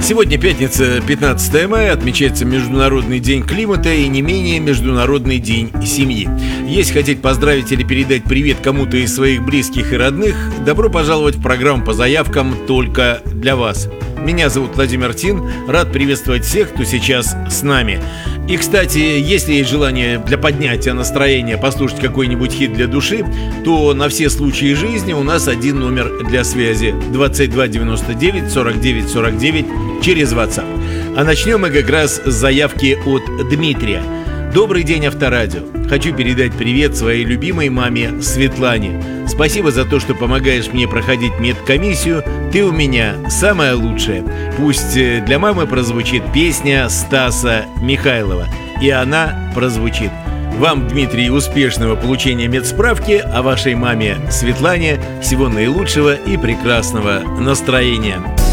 Сегодня пятница, 15 мая, отмечается Международный день климата и не менее Международный день семьи. Если хотите поздравить или передать привет кому-то из своих близких и родных, добро пожаловать в программу по заявкам только для вас. Меня зовут Владимир Тин, рад приветствовать всех, кто сейчас с нами. И, кстати, если есть желание для поднятия настроения послушать какой-нибудь хит для души, то на все случаи жизни у нас один номер для связи: 22 99 49 49 через WhatsApp. А начнем мы как раз с заявки от Дмитрия. Добрый день, Авторадио. Хочу передать привет своей любимой маме Светлане. Спасибо за то, что помогаешь мне проходить медкомиссию. Ты у меня самая лучшая. Пусть для мамы прозвучит песня Стаса Михайлова. И она прозвучит. Вам, Дмитрий, успешного получения медсправки, а вашей маме Светлане всего наилучшего и прекрасного настроения.